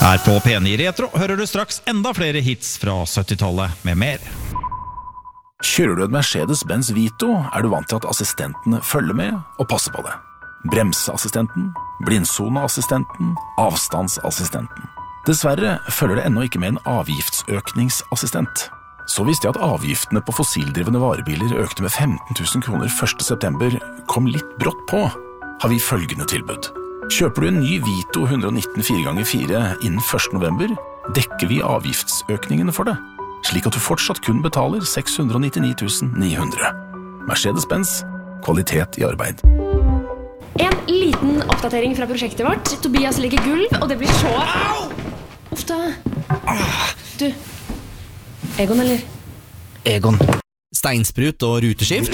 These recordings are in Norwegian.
Her på P9 Retro hører du straks enda flere hits fra 70-tallet med mer. Kjører du en Mercedes-Benz Vito, du vant til at assistentene følger med og passer på det. Bremseassistenten, blindsoneassistenten, avstandsassistenten. Dessverre følger det ennå ikke med en avgiftsøkningsassistent. Så visste jeg at avgiftene på fossildrivende varebiler økte med 15 000 kroner 1. september, kom litt brått på, har vi følgende tilbud. Kjøper du en ny Vito 119 4x4 innen 1. november, dekker vi avgiftsøkningene for det, slik at du fortsatt kun betaler 699 900. Mercedes-Benz, kvalitet i arbeid. En liten oppdatering fra prosjektet vårt. Tobias legger gulv, og det blir så... Uff da. Du, Egon eller? Egon. Steinsprut og ruteskift.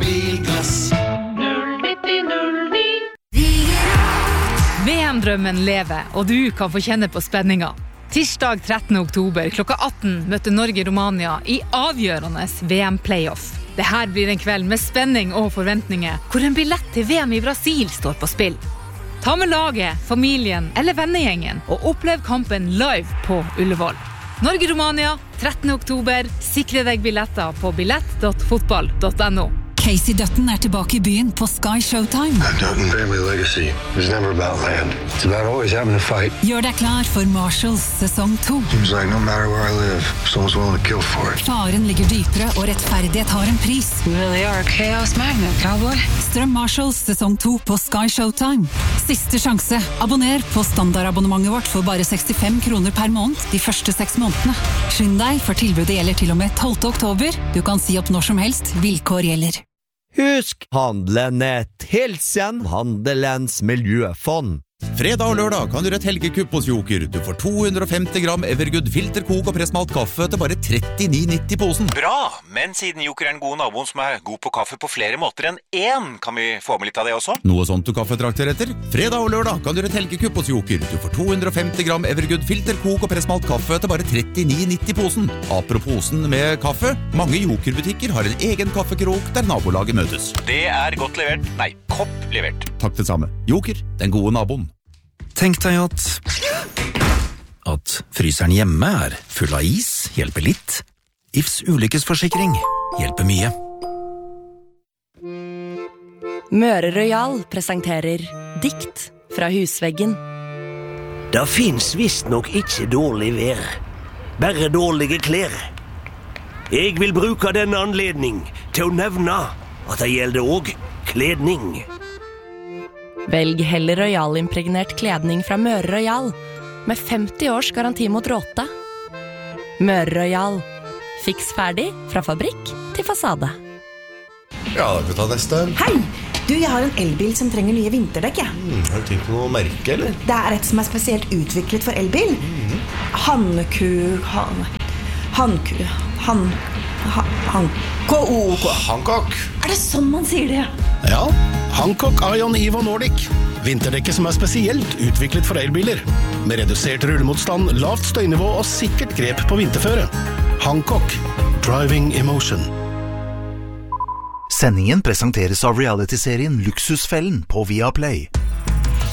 VM-drømmen lever, og du kan få kjenne på spenninga. Tirsdag 13. oktober klokka 18 møter Norge-Romania i avgjørende VM-playoff. Dette blir en kveld med spenning og forventninger, hvor en billett til VM i Brasil står på spill. Ta med laget, familien eller vennegjengen og opplev kampen live på Ullevål. Norge-Romania, 13. oktober. Sikre deg billetter på billett.fotball.no. Casey Dutton tilbake i byen på Sky Showtime. Dutton family legacy was never about land. It's about always having to fight. Gjør deg klar for Marshalls sesong 2. Seems like no matter where I live, someone's willing to kill for it. Faren ligger dypere, og rettferdighet har en pris. You really are a chaos magnet, cowboy. Strøm Marshalls sesong 2 på Sky Showtime. Siste sjanse. Abonner på standardabonnementet vårt for bare 65 kroner per måned de første 6 månedene. Skynd deg, for tilbudet gjelder til og med 12. oktober. Du kan si opp når som helst. Vilkår gjelder. Husk, handelen Hilsen, Handelens miljøfond. Fredag og lørdag kan du gjøre et helgekupp hos Joker. Du får 250 gram Evergood filterkok og pressmalt kaffe til bare 39,90 posen. Bra, men siden Joker en god naboen som god på kaffe på flere måter enn én, kan vi få med litt av det også? Noe sånt du kaffetrakter etter? Fredag og lørdag kan du gjøre et helgekupp hos Joker. Du får 250 gram Evergood filterkok og pressmalt kaffe til bare 39,90 posen. Apropos posen med kaffe, mange Joker-butikker har en egen kaffekrok der nabolaget møtes. Det godt levert. Nei, kopp levert. Takk det samme. Joker, den gode naboen. Tenk deg at fryseren hjemme full av is, hjelper litt. Ifs ulykkesforsikring hjelper mye. Møre Royal presenterer Dikt fra husveggen. Det finns visst nok ikke dårlig vær, bare dårlige klær. Jeg vil bruke denne anledning til å nevne at det gjelder også kledning. Velg heller Royal-impregnert kledning fra Møre Royal, med 50 års garanti mot råte. Møre Royal. Fiks ferdig fra fabrikk til fasade. Ja, da kan vi ta neste. Hei! Du, jeg har en elbil som trenger nye vinterdekk, ja. Har du tenkt på noe merke, eller? Det et som spesielt utviklet for elbil. Hankook. Hancock. Det sånn man sier det? Ja, Hancock Ion Evo Nordic. Vinterdekket som spesielt utviklet for elbiler. Med redusert rullemotstand, lavt støynivå og sikkert grep på vinterføre. Hancock. Driving Emotion. Sendingen presenteres av reality-serien Luksusfellen på Viaplay.